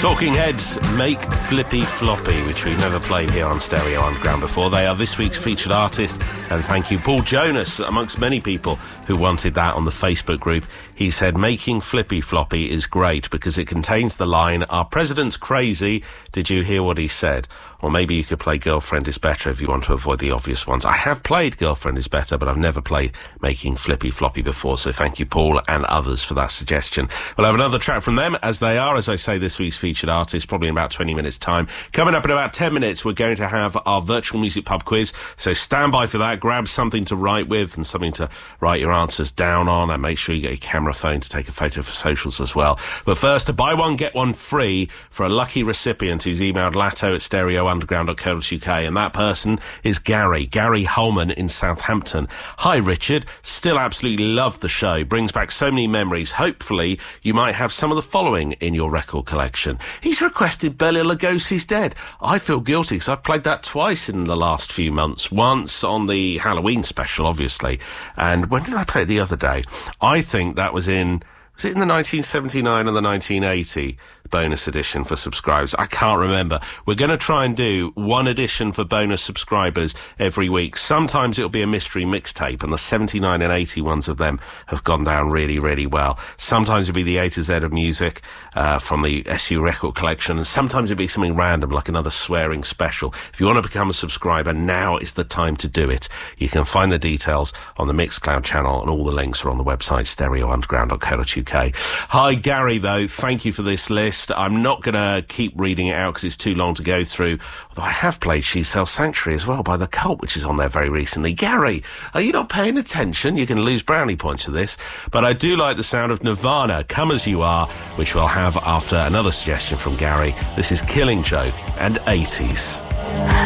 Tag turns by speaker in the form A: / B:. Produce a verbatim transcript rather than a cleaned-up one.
A: Talking Heads make Flippy Floppy, which we've never played here on Stereo Underground before. They are this week's featured artist, and thank you, Paul Jonas, amongst many people who wanted that on the Facebook group. He said, making Flippy Floppy is great because it contains the line, our president's crazy, did you hear what he said? Or maybe you could play Girlfriend is Better if you want to avoid the obvious ones. I have played Girlfriend is Better, but I've never played Making Flippy Floppy before, so thank you, Paul, and others for that suggestion. We'll have another track from them, as they are, as I say, this week's featured artist, probably in about twenty minutes' time. Coming up in about ten minutes, we're going to have our virtual music pub quiz, so stand by for that. Grab something to write with and something to write your answers down on, and make sure you get your camera phone to take a photo for socials as well. But first, to buy one, get one free for a lucky recipient who's emailed latto at stereo underground dot co dot uk, and that person is Gary, Gary Holman in Southampton. Hi, Richard. Still absolutely love the show. Brings back so many memories. Hopefully, you might have some of the following in your record collection. He's requested Bela Lugosi's Dead. I feel guilty because I've played that twice in the last few months. Once on the Halloween special, obviously. And when did I play it the other day? I think that was in... Was it in the nineteen seventy-nine or the nineteen eighty bonus edition for subscribers? I can't remember. We're going to try and do one edition for bonus subscribers every week. Sometimes it'll be a mystery mixtape, and the seventy-nine and eighty ones of them have gone down really, really well. Sometimes it'll be the A to Z of music uh, from the S U record collection, and sometimes it'll be something random, like another swearing special. If you want to become a subscriber, now is the time to do it. You can find the details on the Mixcloud channel, and all the links are on the website, stereo underground dot co dot uk. Hi, Gary, though. Thank you for this list. I'm not going to keep reading it out because it's too long to go through. Although I have played She Sells Sanctuary as well by The Cult, which is on there very recently. Gary, are you not paying attention? You can lose brownie points for this. But I do like the sound of Nirvana, Come As You Are, which we'll have after another suggestion from Gary. This is Killing Joke and eighties.